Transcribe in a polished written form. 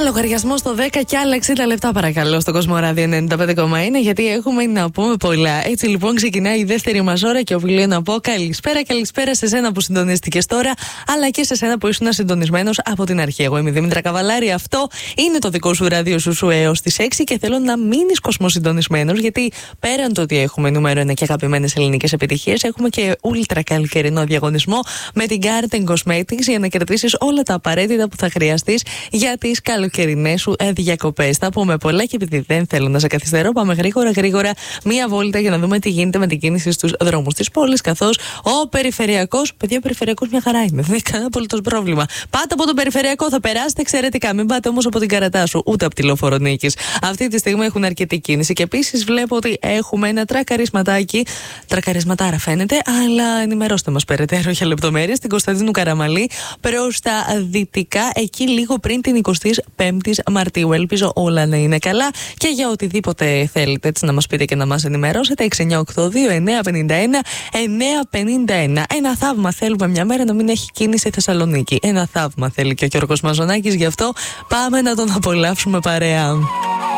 λογαριασμό στο 10 και άλλα 60 λεπτά, παρακαλώ, στο Κοσμοράδιο 95,1, γιατί έχουμε να πούμε πολλά. Έτσι λοιπόν ξεκινάει η δεύτερη μας ώρα και οφείλω να πω καλησπέρα σε σένα που συντονίστηκες τώρα, αλλά και σε σένα που ήσουν συντονισμένος από την αρχή. Εγώ είμαι η Δήμητρα Καβαλάρη. Αυτό είναι το δικό σου ράδιο σου έως τις 6 και θέλω να μείνεις κοσμοσυντονισμένος, γιατί πέραν το ότι έχουμε νούμερο 1 και αγαπημένες ελληνικές επιτυχίες, έχουμε και ούλτρα καλοκαιρινό διαγωνισμό με την Garden Cosmetics για να κερδίσεις όλα τα απαραίτητα που θα χρειαστείς για τις καλοκαιρινές σου διακοπές. Θα πούμε πολλά και επειδή δεν θέλω να σε καθυστερώ, πάμε γρήγορα μία βόλτα για να δούμε τι γίνεται με την κίνηση στους δρόμους της πόλης. Καθώς ο περιφερειακός, παιδιά, ο περιφερειακός μια χαρά είναι, δεν έχει κανένα απολύτως πρόβλημα. Πάτε από τον περιφερειακό, θα περάσετε εξαιρετικά. Μην πάτε όμως από την Καρατάσου, ούτε από τη Λεωφόρο Νίκης. Αυτή τη στιγμή έχουν αρκετή κίνηση και επίσης βλέπω ότι έχουμε ένα τρακαρισματάκι. Τρακαρισματάρα φαίνεται, αλλά ενημερώστε μας περαιτέρω για λεπτομέρειες. Στην Κωνσταντίνου Καραμαλή προς τα δυτικά, εκεί λίγο πριν την 25η Μαρτίου. Ελπίζω όλα να είναι καλά και για οτιδήποτε θέλετε έτσι να μας πείτε και να μας ενημερώσετε. 6982-951-951. Ένα θαύμα θέλουμε μια μέρα να μην έχει κίνηση η Θεσσαλονίκη. Ένα θαύμα θέλει και ο Γιώργος Μαζονάκης, γι' αυτό πάμε να τον απολαύσουμε παρέα.